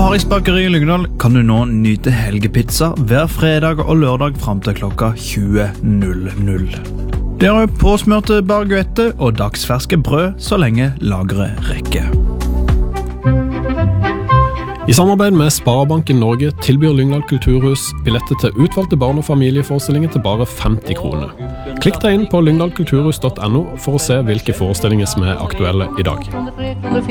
Maris Bakeri i Lyngdal kan du nå nyte helgepizza hver fredag og lørdag frem til klokka 20.00. Det er påsmørte baguette og dagsferske brød så lenge lageret rekker. I samarbeid med Sparebanken Norge tilbyr Lyngdal Kulturhus billetter til utvalgte barn- og familieforestillinger til bare 50 kroner. Klikk deg inn på lyngdalkulturhus.no for å se hvilke forestillinger som er aktuelle i dag.